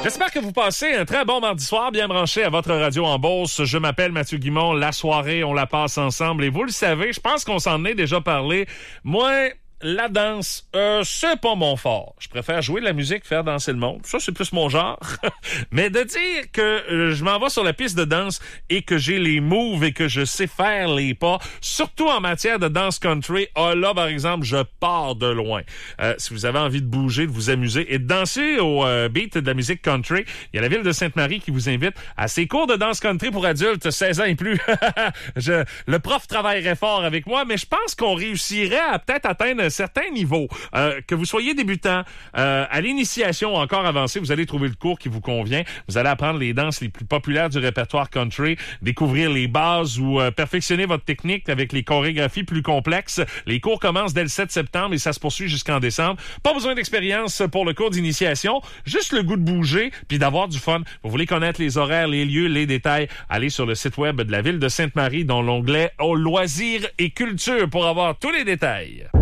J'espère que vous passez un très bon mardi soir, bien branché à votre radio en Beauce. Je m'appelle Mathieu Guimond. La soirée, on la passe ensemble. Et vous le savez, je pense qu'on s'en est déjà parlé. Moi, la danse, c'est pas mon fort. Je préfère jouer de la musique, faire danser le monde. Ça, c'est plus mon genre. Mais de dire que je m'en vais sur la piste de danse et que j'ai les moves et que je sais faire les pas, surtout en matière de danse country, là, par exemple, je pars de loin. Si vous avez envie de bouger, de vous amuser et de danser au beat de la musique country, il y a la ville de Sainte-Marie qui vous invite à ses cours de danse country pour adultes, 16 ans et plus. Le prof travaillerait fort avec moi, mais je pense qu'on réussirait à peut-être atteindre certains niveaux. Que vous soyez débutant, à l'initiation encore avancée, vous allez trouver le cours qui vous convient. Vous allez apprendre les danses les plus populaires du répertoire country, découvrir les bases ou perfectionner votre technique avec les chorégraphies plus complexes. Les cours commencent dès le 7 septembre et ça se poursuit jusqu'en décembre. Pas besoin d'expérience pour le cours d'initiation, juste le goût de bouger puis d'avoir du fun. Vous voulez connaître les horaires, les lieux, les détails, allez sur le site web de la ville de Sainte-Marie dans l'onglet « Loisirs et culture » pour avoir tous les détails.